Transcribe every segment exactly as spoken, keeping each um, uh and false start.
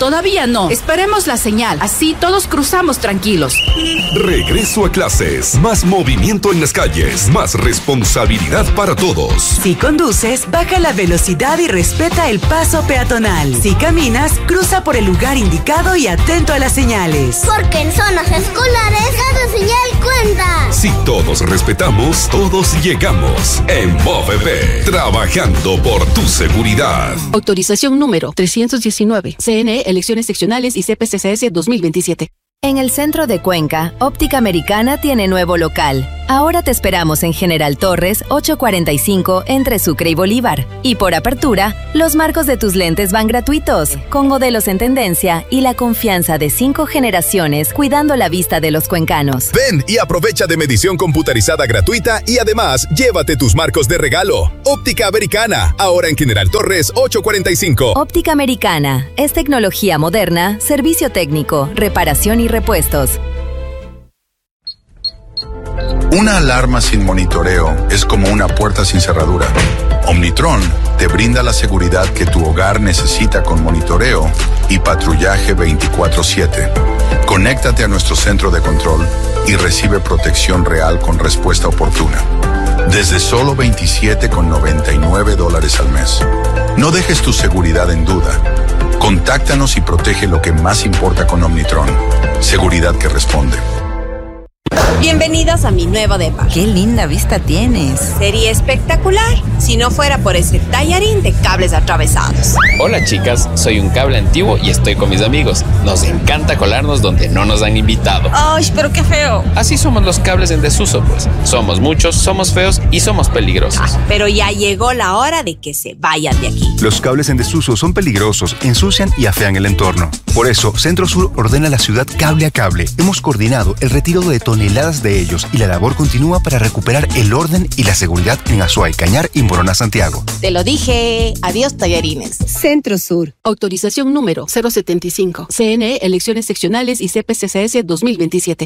Todavía no. Esperemos la señal. Así todos cruzamos tranquilos. Regreso a clases. Más movimiento en las calles. Más responsabilidad para todos. Si conduces, baja la velocidad y respeta el paso peatonal. Si caminas, cruza por el lugar indicado y atento a las señales. Porque en zonas escolares, cada señal cuenta. Si todos respetamos, todos llegamos. En MOVEP, trabajando por tu seguridad. Autorización número trescientos diecinueve. C N E, elecciones seccionales y C P C C S dos mil veintisiete. En el centro de Cuenca, Óptica Americana tiene nuevo local. Ahora te esperamos en General Torres ochocientos cuarenta y cinco entre Sucre y Bolívar. Y por apertura, los marcos de tus lentes van gratuitos, con modelos en tendencia y la confianza de cinco generaciones cuidando la vista de los cuencanos. Ven y aprovecha de medición computarizada gratuita y además llévate tus marcos de regalo. Óptica Americana, ahora en General Torres ochocientos cuarenta y cinco. Óptica Americana es tecnología moderna, servicio técnico, reparación y repuestos. Una alarma sin monitoreo es como una puerta sin cerradura. Omnitron te brinda la seguridad que tu hogar necesita con monitoreo y patrullaje veinticuatro siete. Conéctate a nuestro centro de control y recibe protección real con respuesta oportuna. Desde solo veintisiete con noventa y nueve dólares al mes. No dejes tu seguridad en duda. Contáctanos y protege lo que más importa con Omnitron. Seguridad que responde. Bienvenidos a mi nuevo depa. ¡Qué linda vista tienes! Sería espectacular si no fuera por ese tallarín de cables atravesados. Hola chicas, soy un cable antiguo y estoy con mis amigos. Nos encanta colarnos donde no nos han invitado. ¡Ay, pero qué feo! Así somos los cables en desuso, pues. Somos muchos, somos feos y somos peligrosos. Ah, pero ya llegó la hora de que se vayan de aquí. Los cables en desuso son peligrosos, ensucian y afean el entorno. Por eso, Centro Sur ordena a la ciudad cable a cable. Hemos coordinado el retiro de toneladas de ellos y la labor continúa para recuperar el orden y la seguridad en Azuay, Cañar y Morona, Santiago. Te lo dije. Adiós, tallarines. Centro Sur. Autorización número cero setenta y cinco. C N E, elecciones seccionales y C P C C S dos mil veintisiete.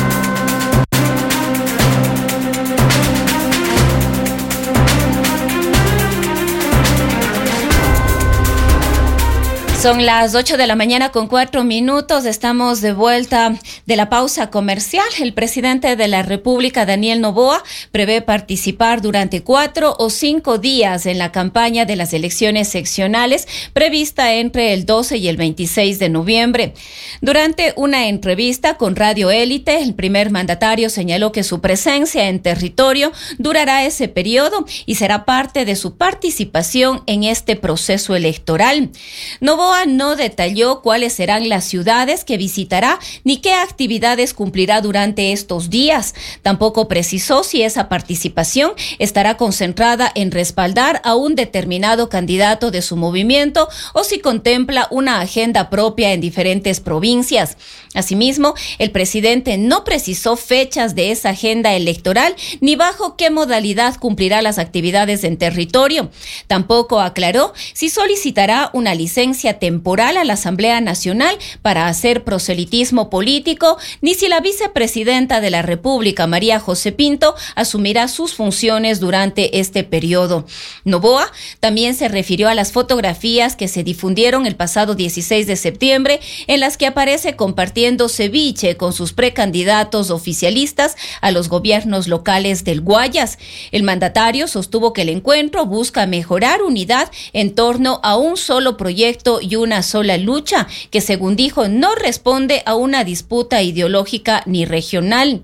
Son las ocho de la mañana con cuatro minutos. Estamos de vuelta de la pausa comercial. El presidente de la República, Daniel Noboa, prevé participar durante cuatro o cinco días en la campaña de las elecciones seccionales prevista entre el doce y el veintiséis de noviembre. Durante una entrevista con Radio Élite, el primer mandatario señaló que su presencia en territorio durará ese periodo y será parte de su participación en este proceso electoral. Noboa no detalló cuáles serán las ciudades que visitará ni qué actividades cumplirá durante estos días. Tampoco precisó si esa participación estará concentrada en respaldar a un determinado candidato de su movimiento o si contempla una agenda propia en diferentes provincias. Asimismo, el presidente no precisó fechas de esa agenda electoral ni bajo qué modalidad cumplirá las actividades en territorio. Tampoco aclaró si solicitará una licencia temporal a la Asamblea Nacional para hacer proselitismo político, ni si la vicepresidenta de la República, María José Pinto, asumirá sus funciones durante este periodo. Noboa también se refirió a las fotografías que se difundieron el pasado dieciséis de septiembre, en las que aparece compartiendo ceviche con sus precandidatos oficialistas a los gobiernos locales del Guayas. El mandatario sostuvo que el encuentro busca mejorar unidad en torno a un solo proyecto y una sola lucha, que según dijo no responde a una disputa ideológica ni regional.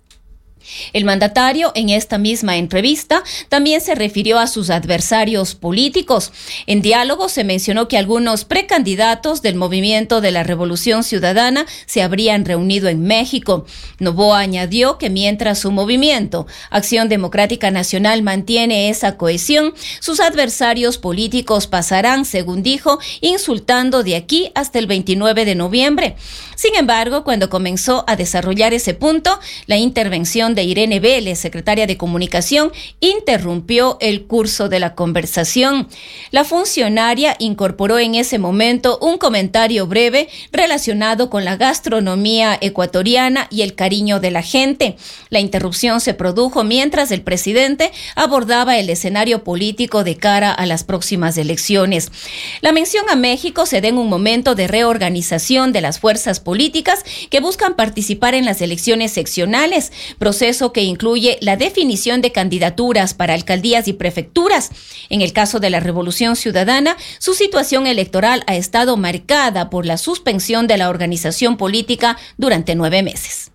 El mandatario, en esta misma entrevista, también se refirió a sus adversarios políticos. En diálogo se mencionó que algunos precandidatos del Movimiento de la Revolución Ciudadana se habrían reunido en México. Noboa añadió que mientras su movimiento, Acción Democrática Nacional, mantiene esa cohesión, sus adversarios políticos pasarán, según dijo, insultando de aquí hasta el veintinueve de noviembre. Sin embargo, cuando comenzó a desarrollar ese punto, la intervención intervención de Irene Vélez, secretaria de Comunicación, interrumpió el curso de la conversación. La funcionaria incorporó en ese momento un comentario breve relacionado con la gastronomía ecuatoriana y el cariño de la gente. La interrupción se produjo mientras el presidente abordaba el escenario político de cara a las próximas elecciones. La mención a México se da en un momento de reorganización de las fuerzas políticas que buscan participar en las elecciones seccionales, proceso que incluye la definición de candidaturas para alcaldías y prefecturas. En el caso de la Revolución Ciudadana, su situación electoral ha estado marcada por la suspensión de la organización política durante nueve meses.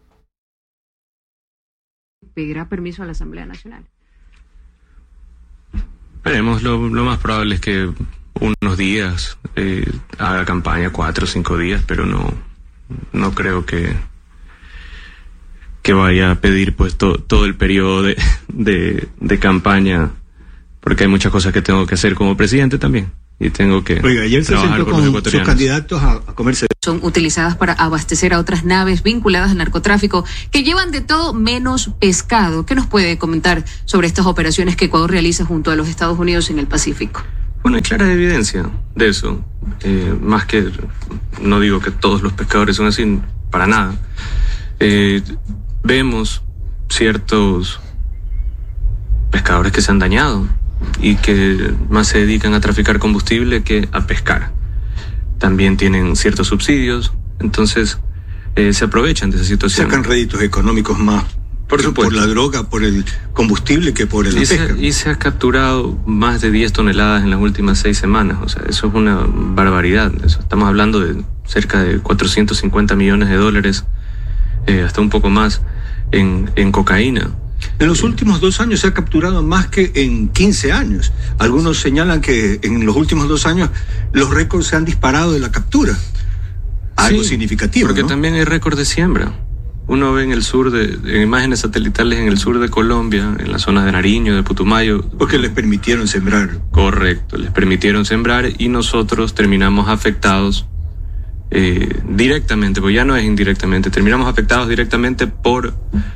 ¿Pedirá permiso a la Asamblea Nacional? Veremos, lo, lo más probable es que unos días eh, haga campaña, cuatro o cinco días, pero no, no creo que, que vaya a pedir pues to, todo el periodo de, de, de campaña, porque hay muchas cosas que tengo que hacer como presidente también. Y tengo que Oiga, ayer se sentó con, con sus candidatos a, a comerse. Son utilizadas para abastecer a otras naves vinculadas al narcotráfico que llevan de todo menos pescado. ¿Qué nos puede comentar sobre estas operaciones que Ecuador realiza junto a los Estados Unidos en el Pacífico? Bueno, hay clara evidencia de eso. Eh, más que, no digo que todos los pescadores son así, para nada. Eh, vemos ciertos pescadores que se han dañado y que más se dedican a traficar combustible que a pescar. También tienen ciertos subsidios, entonces eh, se aprovechan de esa situación. Sacan réditos económicos más por supuesto por la droga, por el combustible que por el y pesca. Se, y se ha capturado más de diez toneladas en las últimas seis semanas, o sea, eso es una barbaridad. Eso, estamos hablando de cerca de cuatrocientos cincuenta millones de dólares, eh, hasta un poco más, en, en cocaína. En los últimos dos años se ha capturado más que en quince años. Algunos señalan que en los últimos dos años los récords se han disparado de la captura. Algo sí, significativo, porque ¿no? también hay récord de siembra. Uno ve en el sur, de, en imágenes satelitales en el sur de Colombia, en las zonas de Nariño, de Putumayo. Porque les permitieron sembrar. Correcto, les permitieron sembrar y nosotros terminamos afectados eh, directamente, porque ya no es indirectamente, terminamos afectados directamente por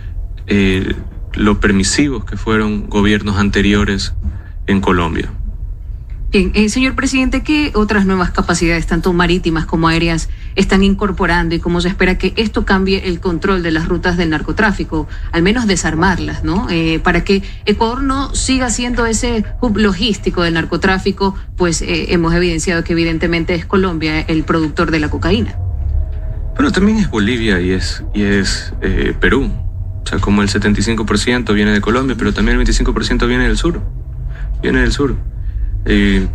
eh, lo permisivos que fueron gobiernos anteriores en Colombia. Bien, eh, señor presidente, ¿qué otras nuevas capacidades, tanto marítimas como aéreas, están incorporando y cómo se espera que esto cambie el control de las rutas del narcotráfico, al menos desarmarlas, ¿no? Eh, para que Ecuador no siga siendo ese hub logístico del narcotráfico, pues eh, hemos evidenciado que evidentemente es Colombia el productor de la cocaína. Bueno, también es Bolivia y es, y es eh, Perú. O sea, como el setenta y cinco por ciento viene de Colombia, pero también el veinticinco por ciento viene del sur. Viene del sur. Eh,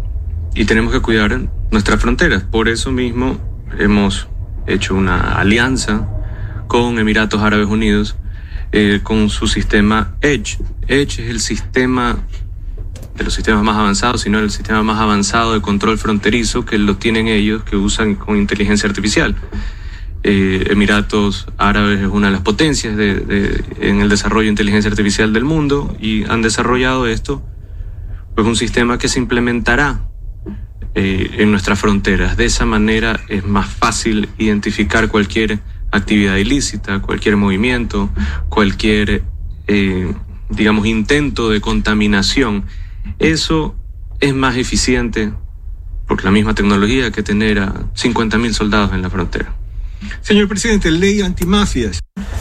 y tenemos que cuidar nuestras fronteras. Por eso mismo hemos hecho una alianza con Emiratos Árabes Unidos, eh, con su sistema Edge. Edge es el sistema de los sistemas más avanzados, sino el sistema más avanzado de control fronterizo que lo tienen ellos, que usan con inteligencia artificial. Eh, Emiratos Árabes es una de las potencias de, de, en el desarrollo de inteligencia artificial del mundo y han desarrollado esto, pues un sistema que se implementará eh, en nuestras fronteras. De esa manera es más fácil identificar cualquier actividad ilícita, cualquier movimiento, cualquier, eh, digamos, intento de contaminación. Eso es más eficiente por la misma tecnología que tener a cincuenta mil soldados en la frontera. Señor presidente, ley antimafias.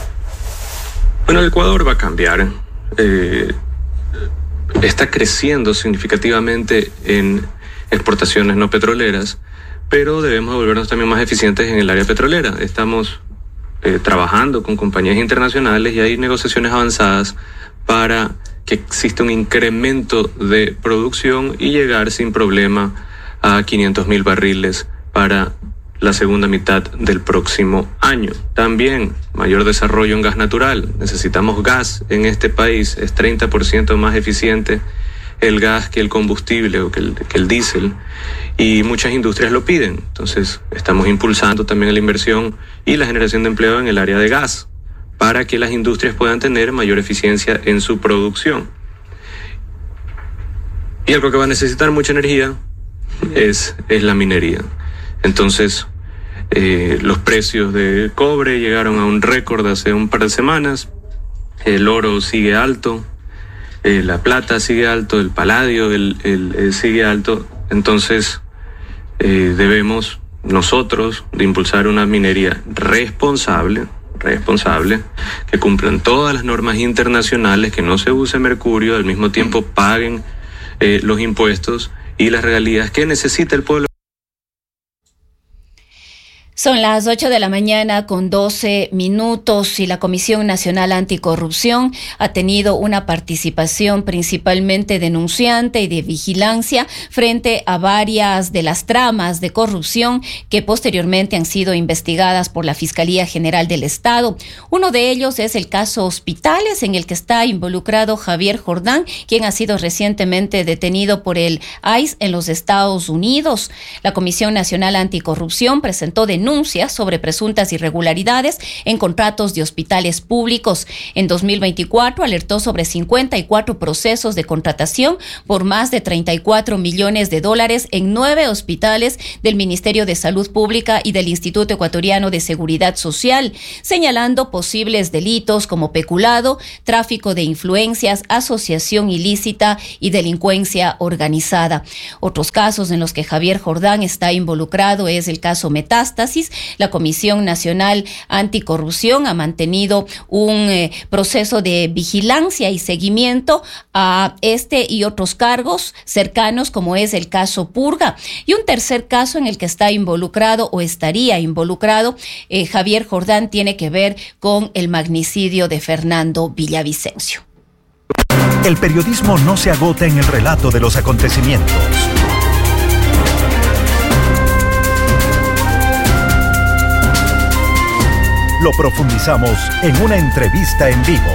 Bueno, el Ecuador va a cambiar. Eh, está creciendo significativamente en exportaciones no petroleras, pero debemos volvernos también más eficientes en el área petrolera. Estamos eh, trabajando con compañías internacionales y hay negociaciones avanzadas para que exista un incremento de producción y llegar sin problema a quinientos mil barriles para la segunda mitad del próximo año. También mayor desarrollo en gas natural. Necesitamos gas en este país. Es treinta por ciento más eficiente el gas que el combustible o que el, que el diésel. Y muchas industrias lo piden. Entonces estamos impulsando también la inversión y la generación de empleo en el área de gas para que las industrias puedan tener mayor eficiencia en su producción. Y algo que va a necesitar mucha energía es, es la minería. Entonces, eh, los precios de cobre llegaron a un récord hace un par de semanas. el oro sigue alto, eh, la plata sigue alto, el paladio el, el, el sigue alto. Entonces eh, debemos nosotros de impulsar una minería responsable, responsable, que cumplan todas las normas internacionales, que no se use mercurio, al mismo tiempo paguen eh, los impuestos y las regalías que necesita el pueblo. Son las ocho de la mañana con doce minutos y la Comisión Nacional Anticorrupción ha tenido una participación principalmente denunciante y de vigilancia frente a varias de las tramas de corrupción que posteriormente han sido investigadas por la Fiscalía General del Estado. Uno de ellos es el caso Hospitales, en el que está involucrado Javier Jordán, quien ha sido recientemente detenido por el I C E en los Estados Unidos. La Comisión Nacional Anticorrupción presentó denuncias denuncias sobre presuntas irregularidades en contratos de hospitales públicos. En dos mil veinticuatro alertó sobre cincuenta y cuatro procesos de contratación por más de treinta y cuatro millones de dólares en nueve hospitales del Ministerio de Salud Pública y del Instituto Ecuatoriano de Seguridad Social, señalando posibles delitos como peculado, tráfico de influencias, asociación ilícita y delincuencia organizada. Otros casos en los que Javier Jordán está involucrado es el caso Metástasis. La Comisión Nacional Anticorrupción ha mantenido un eh, proceso de vigilancia y seguimiento a este y otros cargos cercanos, como es el caso Purga. Y un tercer caso en el que está involucrado o estaría involucrado eh, Javier Jordán tiene que ver con el magnicidio de Fernando Villavicencio. El periodismo no se agota en el relato de los acontecimientos. Lo profundizamos en una entrevista en vivo.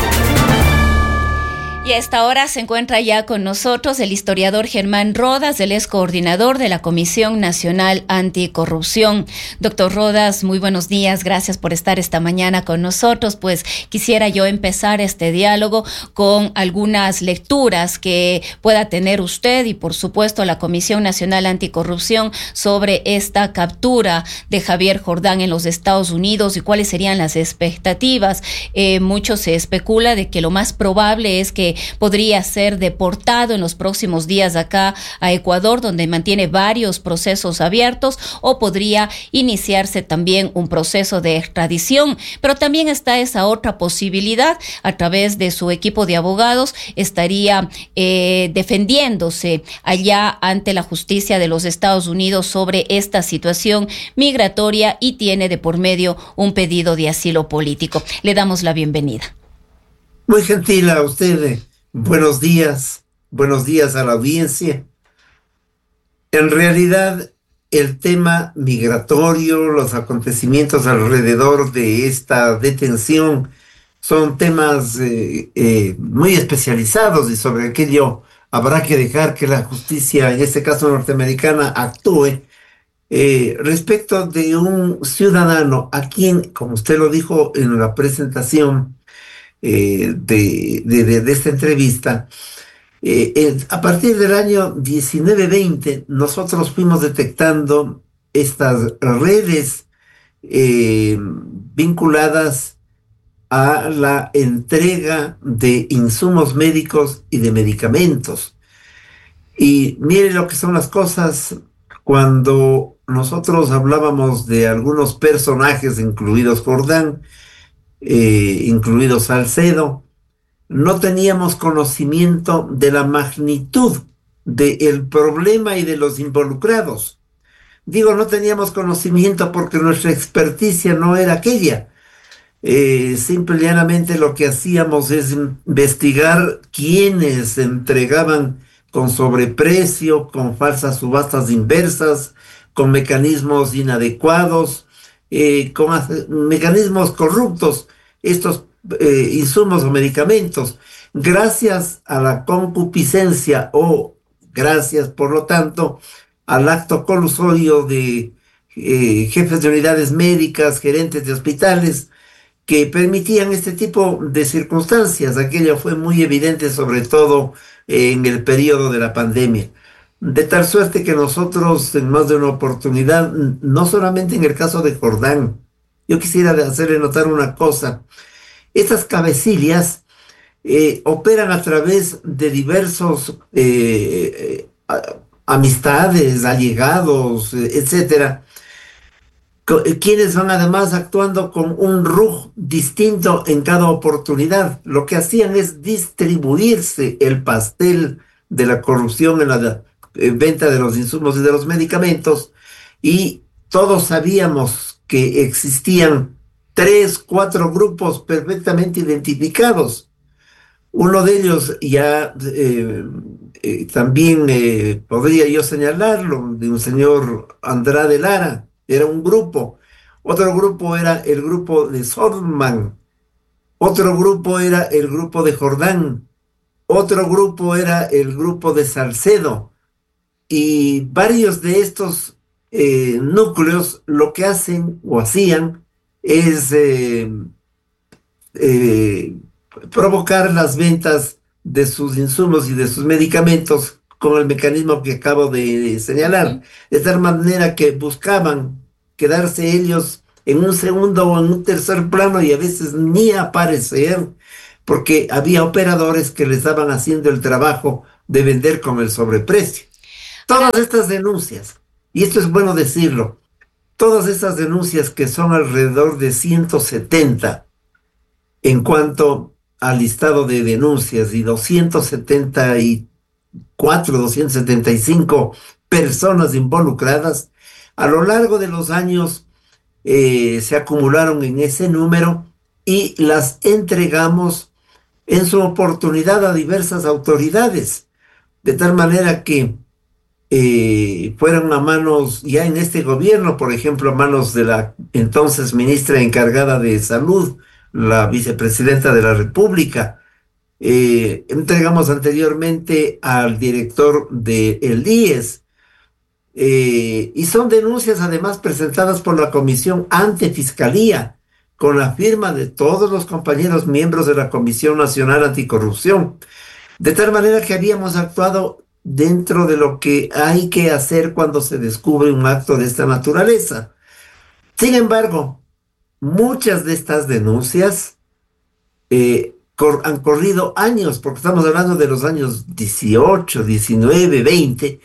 Y a esta hora se encuentra ya con nosotros el historiador Germán Rodas, el ex coordinador de la Comisión Nacional Anticorrupción. Doctor Rodas, muy buenos días, gracias por estar esta mañana con nosotros. Pues quisiera yo empezar este diálogo con algunas lecturas que pueda tener usted y por supuesto la Comisión Nacional Anticorrupción sobre esta captura de Javier Jordán en los Estados Unidos y cuáles serían las expectativas. Eh, mucho se especula de que lo más probable es que podría ser deportado en los próximos días acá a Ecuador, donde mantiene varios procesos abiertos, o podría iniciarse también un proceso de extradición. Pero también está esa otra posibilidad, a través de su equipo de abogados, estaría eh, defendiéndose allá ante la justicia de los Estados Unidos sobre esta situación migratoria y tiene de por medio un pedido de asilo político. Le damos la bienvenida. Muy gentil a usted. Buenos días, buenos días a la audiencia. En realidad, el tema migratorio, los acontecimientos alrededor de esta detención son temas eh, eh, muy especializados y sobre aquello habrá que dejar que la justicia, en este caso norteamericana, actúe. Eh, respecto de un ciudadano a quien, como usted lo dijo en la presentación, Eh, de, de, de esta entrevista, eh, eh, a partir del año diecinueve veinte nosotros fuimos detectando estas redes eh, vinculadas a la entrega de insumos médicos y de medicamentos. Y mire lo que son las cosas. Cuando nosotros hablábamos de algunos personajes, incluidos Jordán, Eh, incluido Salcedo, no teníamos conocimiento de la magnitud del problema y de los involucrados. Digo, no teníamos conocimiento porque nuestra experticia no era aquella. Eh, simple y llanamente lo que hacíamos es investigar quiénes entregaban con sobreprecio, con falsas subastas inversas, con mecanismos inadecuados, Eh, con mecanismos corruptos, estos eh, insumos o medicamentos. Gracias a la concupiscencia o gracias, por lo tanto, al acto colusorio de eh, jefes de unidades médicas, gerentes de hospitales, que permitían este tipo de circunstancias. Aquello fue muy evidente, sobre todo eh, en el periodo de la pandemia. De tal suerte que nosotros, en más de una oportunidad, no solamente en el caso de Jordán, yo quisiera hacerle notar una cosa. Estas cabecillas eh, operan a través de diversos eh, eh, amistades, allegados, etcétera, quienes van además actuando con un R U G distinto en cada oportunidad. Lo que hacían es distribuirse el pastel de la corrupción en la eh, venta de los insumos y de los medicamentos, y todos sabíamos que existían tres, cuatro grupos perfectamente identificados. Uno de ellos ya eh, eh, también eh, podría yo señalarlo, de un señor Andrade Lara. Era un grupo. Otro grupo era el grupo de Sodman. Otro grupo era el grupo de Jordán. Otro grupo era el grupo de Salcedo. Y varios de estos eh, núcleos lo que hacen o hacían es eh, eh, provocar las ventas de sus insumos y de sus medicamentos con el mecanismo que acabo de señalar, de tal manera que buscaban quedarse ellos en un segundo o en un tercer plano y a veces ni aparecer, porque había operadores que les estaban haciendo el trabajo de vender con el sobreprecio. Todas estas denuncias, y esto es bueno decirlo, todas estas denuncias, que son alrededor de ciento setenta en cuanto al listado de denuncias, y doscientos setenta y cuatro, doscientos setenta y cinco personas involucradas, a lo largo de los años eh, se acumularon en ese número y las entregamos en su oportunidad a diversas autoridades, de tal manera que eh, fueron a manos, ya en este gobierno, por ejemplo, a manos de la entonces ministra encargada de Salud, la vicepresidenta de la República. Eh, entregamos anteriormente al director del I E S, eh, y son denuncias además presentadas por la Comisión ante Fiscalía, con la firma de todos los compañeros miembros de la Comisión Nacional Anticorrupción, de tal manera que habíamos actuado dentro de lo que hay que hacer cuando se descubre un acto de esta naturaleza. Sin embargo, muchas de estas denuncias eh, cor- han corrido años, porque estamos hablando de los años dieciocho, diecinueve, veinte,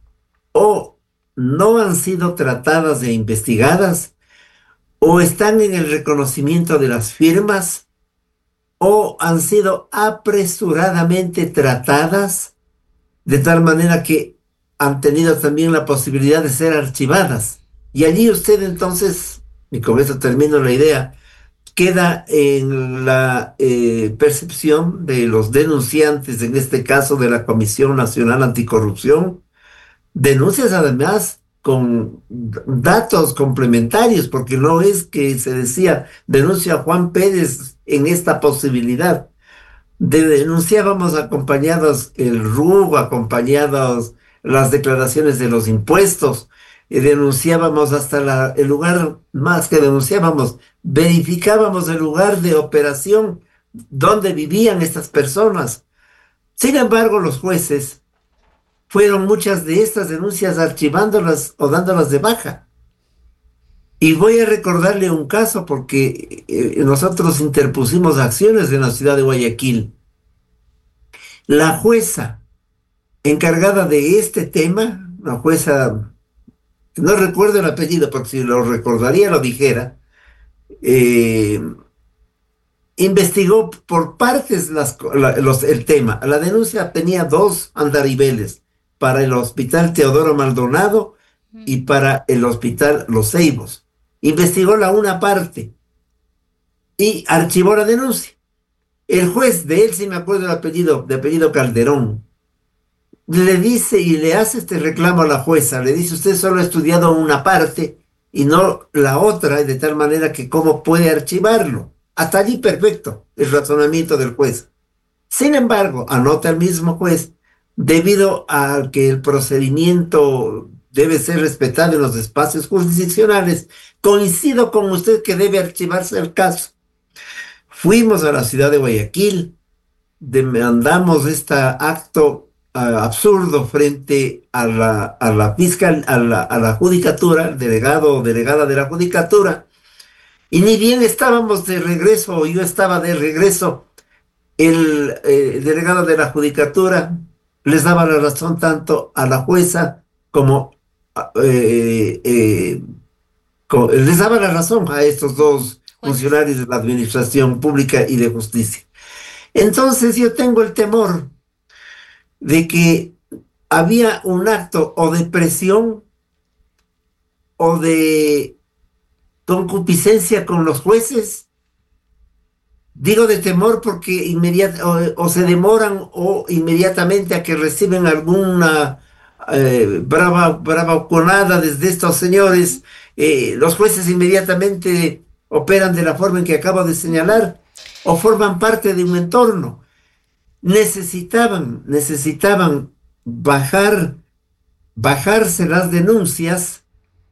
o no han sido tratadas e investigadas, o están en el reconocimiento de las firmas, o han sido apresuradamente tratadas, de tal manera que han tenido también la posibilidad de ser archivadas. Y allí usted entonces, y con eso termino la idea, queda en la eh, percepción de los denunciantes, en este caso de la Comisión Nacional Anticorrupción, denuncias además con datos complementarios, porque no es que se decía denuncia a Juan Pérez en esta posibilidad. De denunciábamos acompañados el R U G, acompañados las declaraciones de los impuestos, y denunciábamos hasta la, el lugar, más que denunciábamos, verificábamos el lugar de operación donde vivían estas personas. Sin embargo, los jueces fueron muchas de estas denuncias archivándolas o dándolas de baja. Y voy a recordarle un caso porque eh, nosotros interpusimos acciones en la ciudad de Guayaquil. La jueza encargada de este tema, la jueza, no recuerdo el apellido porque si lo recordaría lo dijera, eh, investigó por partes las, la, los, el tema. La denuncia tenía dos andariveles, para el Hospital Teodoro Maldonado y para el Hospital Los Ceibos. Investigó la una parte y archivó la denuncia. El juez, de él sí me acuerdo el apellido, de apellido Calderón, le dice y le hace este reclamo a la jueza, le dice: usted solo ha estudiado una parte y no la otra, de tal manera que cómo puede archivarlo. Hasta allí perfecto el razonamiento del juez. Sin embargo, anota el mismo juez, debido a que el procedimiento debe ser respetado en los espacios jurisdiccionales, coincido con usted que debe archivarse el caso. Fuimos a la ciudad de Guayaquil, demandamos este acto uh, absurdo frente a la, a la fiscal, a la, a la judicatura, el delegado o delegada de la judicatura, Y ni bien estábamos de regreso, o yo estaba de regreso, el eh, delegado de la Judicatura les daba la razón tanto a la jueza como, eh, eh, como les daba la razón a estos dos funcionarios de la Administración Pública y de Justicia. Entonces yo tengo el temor de que había un acto o de presión o de concupiscencia con los jueces. Digo de temor porque inmediat o, o se demoran o inmediatamente a que reciben alguna eh, brava bravuconada desde estos señores, eh, los jueces inmediatamente operan de la forma en que acabo de señalar o forman parte de un entorno. Necesitaban, necesitaban bajar, bajarse las denuncias,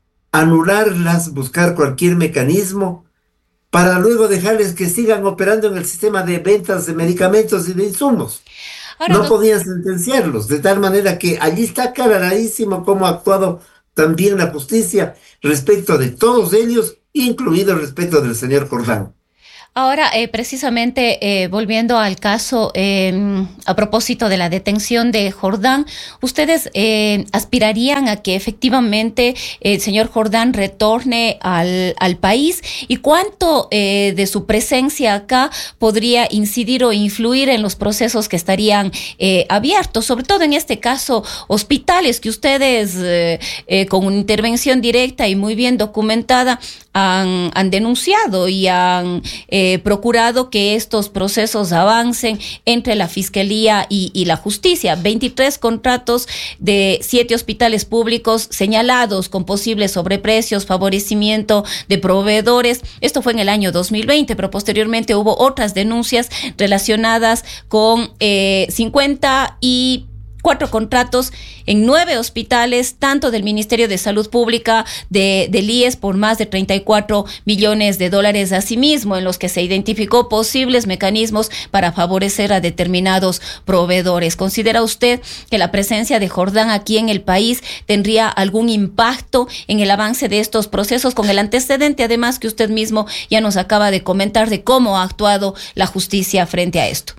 anularlas, buscar cualquier mecanismo para luego dejarles que sigan operando en el sistema de ventas de medicamentos y de insumos. Ahora, no, no podían sentenciarlos, de tal manera que allí está clarísimo cómo ha actuado también la justicia respecto de todos ellos, incluido el respecto del señor Jordán. Ahora, eh, precisamente, eh, volviendo al caso, eh, a propósito de la detención de Jordán, ¿ustedes eh, aspirarían a que efectivamente el señor Jordán retorne al, al país? ¿Y cuánto eh, de su presencia acá podría incidir o influir en los procesos que estarían eh, abiertos? Sobre todo en este caso, hospitales que ustedes, eh, eh, con una intervención directa y muy bien documentada, han, han denunciado y han eh, procurado que estos procesos avancen entre la Fiscalía y, y la Justicia. veintitrés contratos de siete hospitales públicos señalados con posibles sobreprecios, favorecimiento de proveedores. Esto fue en el año dos mil veinte, pero posteriormente hubo otras denuncias relacionadas con eh, cincuenta y cuatro contratos en nueve hospitales, tanto del Ministerio de Salud Pública, de, del I E S, por más de treinta y cuatro millones de dólares asimismo, en los que se identificó posibles mecanismos para favorecer a determinados proveedores. ¿Considera usted que la presencia de Jordán aquí en el país tendría algún impacto en el avance de estos procesos, con el antecedente además que usted mismo ya nos acaba de comentar de cómo ha actuado la justicia frente a esto?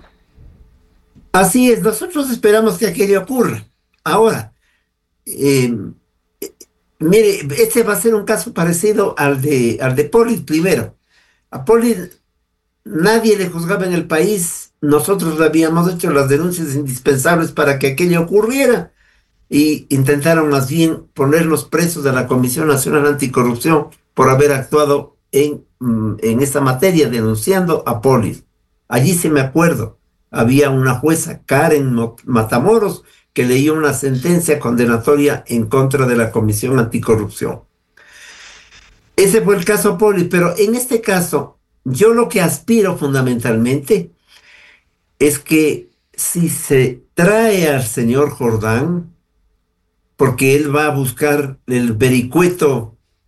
Así es, nosotros esperamos que aquello ocurra. Ahora, eh, mire, este va a ser un caso parecido al de, al de Poli primero. A Poli nadie le juzgaba en el país, nosotros le habíamos hecho las denuncias indispensables para que aquello ocurriera y intentaron más bien ponerlos presos de la Comisión Nacional Anticorrupción por haber actuado en, en esta materia, denunciando a Poli. Allí sí me acuerdo. Había una jueza, Karen Matamoros, que leyó una sentencia condenatoria en contra de la Comisión Anticorrupción. Ese fue el caso Poli, pero en este caso, yo lo que aspiro fundamentalmente es que si se trae al señor Jordán, porque él va a buscar el vericueto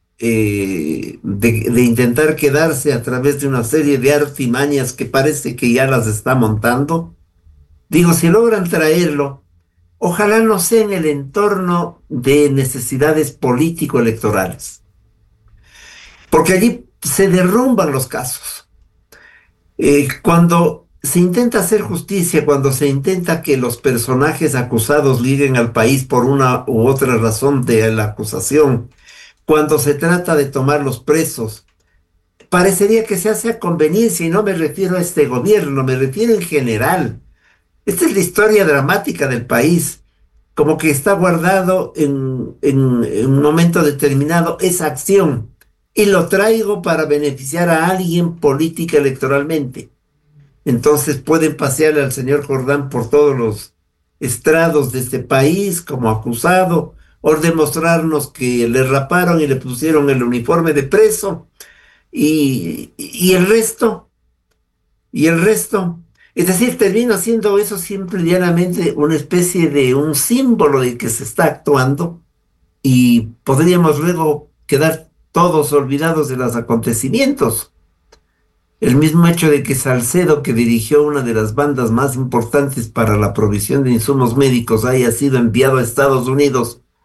Eh, de, de intentar quedarse a través de una serie de artimañas que parece que ya las está montando. Digo, si logran traerlo, ojalá no sea en el entorno de necesidades político-electorales, porque allí se derrumban los casos. Eh, cuando se intenta hacer justicia, cuando se intenta que los personajes acusados lleguen al país por una u otra razón de la acusación, cuando se trata de tomar los presos, parecería que se hace a conveniencia, y no me refiero a este gobierno, me refiero en general. Esta es la historia dramática del país, como que está guardado en, en, en un momento determinado esa acción, y lo traigo para beneficiar a alguien política electoralmente. Entonces pueden pasearle al señor Jordán por todos los estrados de este país como acusado, o demostrarnos que le raparon y le pusieron el uniforme de preso, y, y el resto, y el resto, es decir, termina siendo eso simple y llanamente una especie de un símbolo de que se está actuando, y podríamos luego quedar todos olvidados de los acontecimientos. El mismo hecho de que Salcedo, que dirigió una de las bandas más importantes para la provisión de insumos médicos, haya sido enviado a Estados Unidos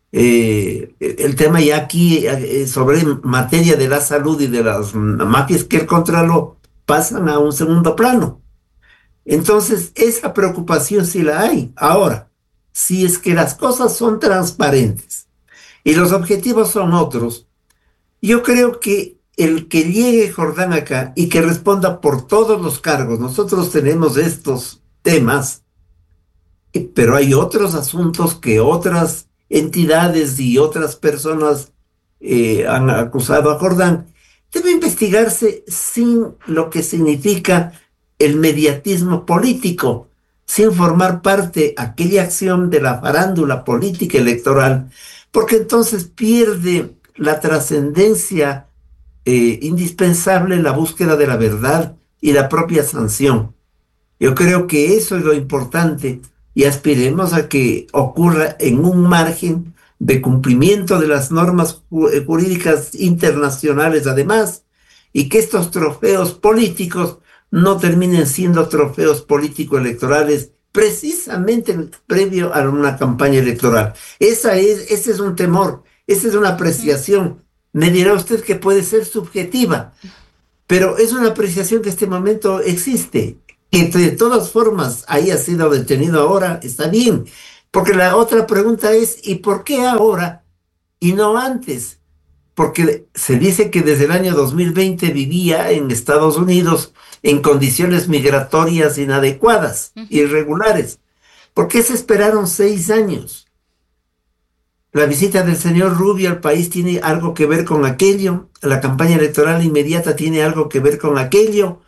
eh, el tema ya aquí eh, sobre materia de la salud y de las mafias que él controló pasan a un segundo plano. Entonces, esa preocupación sí la hay. Ahora, si es que las cosas son transparentes y los objetivos son otros, yo creo que el que llegue Jordán acá y que responda por todos los cargos, nosotros tenemos estos temas, pero hay otros asuntos que otras entidades y otras personas eh, han acusado a Jordán, debe investigarse sin lo que significa el mediatismo político, sin formar parte aquella acción de la farándula política electoral, porque entonces pierde la trascendencia eh, indispensable, la búsqueda de la verdad y la propia sanción. Yo creo que eso es lo importante y aspiremos a que ocurra en un margen de cumplimiento de las normas jurídicas internacionales además, y que estos trofeos políticos no terminen siendo trofeos político-electorales precisamente previo a una campaña electoral. Esa es, ese es un temor, esa es una apreciación. Me dirá usted que puede ser subjetiva, pero es una apreciación que en este momento existe. Que de todas formas haya sido detenido ahora, está bien. Porque la otra pregunta es, ¿y por qué ahora y no antes? Porque se dice que desde el año dos mil veinte vivía en Estados Unidos en condiciones migratorias inadecuadas, uh-huh. irregulares. ¿Por qué se esperaron seis años? La visita del señor Rubio al país tiene algo que ver con aquello. La campaña electoral inmediata tiene algo que ver con aquello.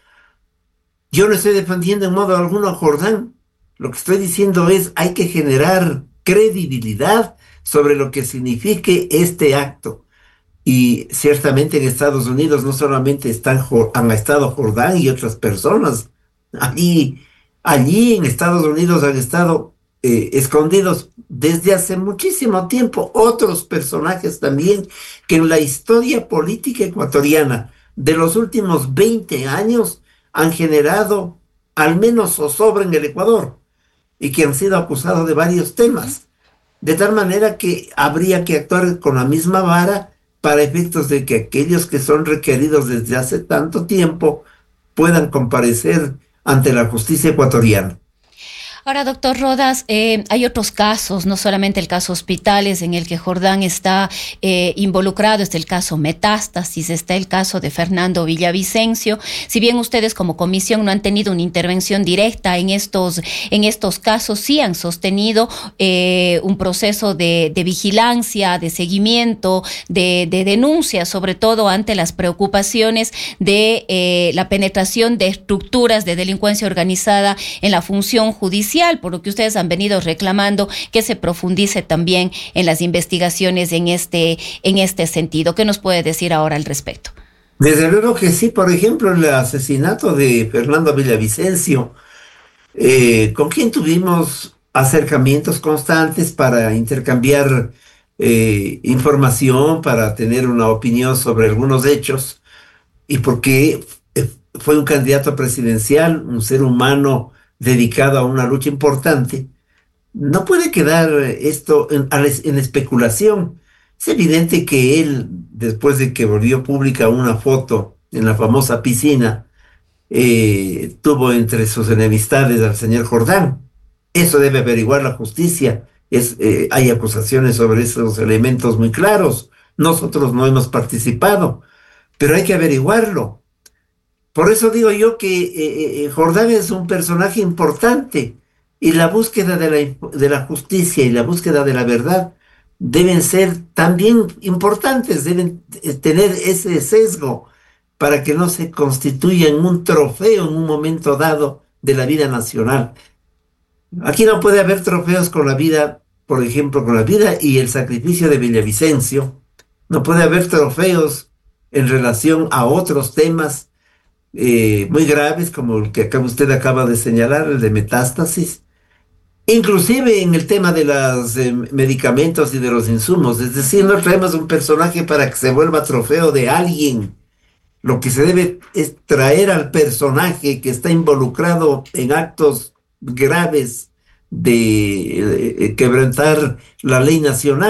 Yo no estoy defendiendo en modo alguno a Jordán. Lo que estoy diciendo es, hay que generar credibilidad sobre lo que signifique este acto. Y ciertamente en Estados Unidos no solamente están, han estado Jordán y otras personas. Allí, allí en Estados Unidos han estado eh, escondidos desde hace muchísimo tiempo otros personajes también que en la historia política ecuatoriana de los últimos veinte años han generado al menos zozobra en el Ecuador y que han sido acusados de varios temas. De tal manera que habría que actuar con la misma vara para efectos de que aquellos que son requeridos desde hace tanto tiempo puedan comparecer ante la justicia ecuatoriana. Ahora, doctor Rodas, eh, hay otros casos, no solamente el caso Hospitales en el que Jordán está eh, involucrado, está el caso Metástasis, está el caso de Fernando Villavicencio. Si bien ustedes como comisión no han tenido una intervención directa en estos, en estos casos, sí han sostenido eh, un proceso de, de vigilancia, de seguimiento, de, de denuncia, sobre todo ante las preocupaciones de eh, la penetración de estructuras de delincuencia organizada en la función judicial, por lo que ustedes han venido reclamando que se profundice también en las investigaciones en este, en este sentido. ¿Qué nos puede decir ahora al respecto? Desde luego que sí. Por ejemplo, el asesinato de Fernando Villavicencio, eh, con quien tuvimos acercamientos constantes para intercambiar eh, información, para tener una opinión sobre algunos hechos, y porque fue un candidato presidencial, un ser humano dedicado a una lucha importante. No puede quedar esto en, en especulación. Es evidente que él, después de que volvió pública una foto en la famosa piscina, eh, tuvo entre sus enemistades al señor Jordán. Eso debe averiguar la justicia. Es, eh, hay acusaciones sobre esos elementos muy claros. Nosotros no hemos participado, pero hay que averiguarlo. Por eso digo yo que eh, eh, Jordán es un personaje importante y la búsqueda de la, de la justicia y la búsqueda de la verdad deben ser también importantes, deben tener ese sesgo para que no se constituya en un trofeo en un momento dado de la vida nacional. Aquí no puede haber trofeos con la vida, por ejemplo, con la vida y el sacrificio de Villavicencio. No puede haber trofeos en relación a otros temas Eh, muy graves como el que acá usted acaba de señalar, el de Metástasis, inclusive en el tema de los eh, medicamentos y de los insumos. Es decir, no traemos un personaje para que se vuelva trofeo de alguien. Lo que se debe es traer al personaje que está involucrado en actos graves de eh, quebrantar la ley nacional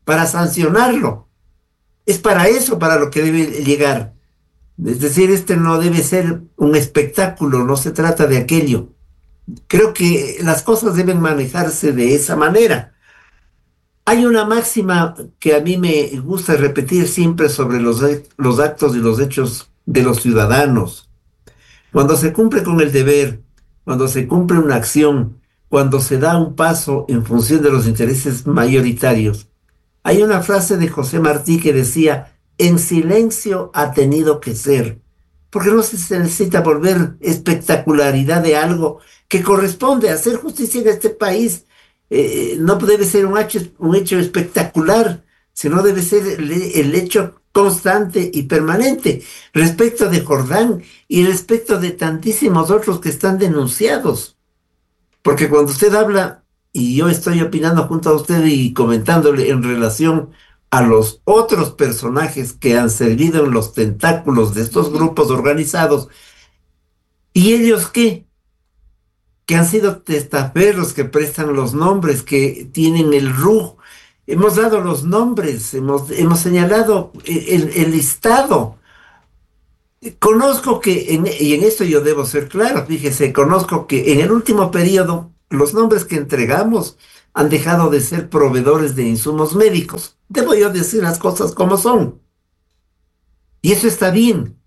para sancionarlo. Es para eso para lo que debe llegar. Es decir, este no debe ser un espectáculo, no se trata de aquello. Creo que las cosas deben manejarse de esa manera. Hay una máxima que a mí me gusta repetir siempre sobre los, los actos y los hechos de los ciudadanos. Cuando se cumple con el deber, cuando se cumple una acción, cuando se da un paso en función de los intereses mayoritarios. Hay una frase de José Martí que decía, en silencio ha tenido que ser, porque no se necesita volver espectacularidad de algo que corresponde a hacer justicia en este país. Eh, no debe ser un hecho, un hecho espectacular, sino debe ser el, el hecho constante y permanente respecto de Jordán y respecto de tantísimos otros que están denunciados. Porque cuando usted habla, y yo estoy opinando junto a usted y comentándole en relación a los otros personajes que han servido en los tentáculos de estos grupos organizados, ¿y ellos qué? Que han sido testaferros, que prestan los nombres, que tienen el R U J. Hemos dado los nombres, hemos, hemos señalado el, el listado. Conozco que, en, y en esto yo debo ser claro, fíjese, conozco que en el último periodo los nombres que entregamos han dejado de ser proveedores de insumos médicos. Debo yo decir las cosas como son. Y eso está bien.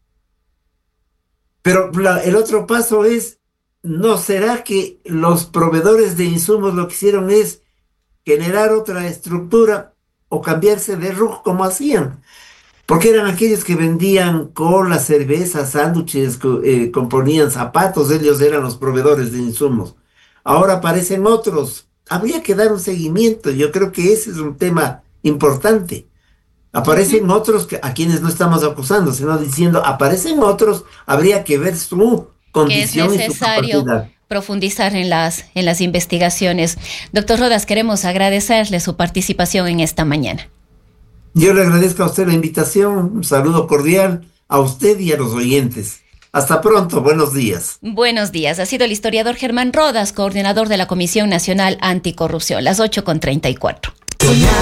Pero la, el otro paso es, ¿no será que los proveedores de insumos lo que hicieron es generar otra estructura o cambiarse de R U J como hacían? Porque eran aquellos que vendían cola, cerveza, sándwiches, eh, componían zapatos, ellos eran los proveedores de insumos. Ahora aparecen otros. Habría que dar un seguimiento. Yo creo que ese es un tema importante. Aparecen uh-huh. otros que, a quienes no estamos acusando, sino diciendo, aparecen otros, habría que ver su condición que es necesario y su capacidad. Profundizar en las, en las investigaciones. Doctor Rodas, queremos agradecerle su participación en esta mañana. Yo le agradezco a usted la invitación, un saludo cordial a usted y a los oyentes. Hasta pronto, buenos días. Buenos días. Ha sido el historiador Germán Rodas, coordinador de la Comisión Nacional Anticorrupción. Las ocho con treinta y cuatro.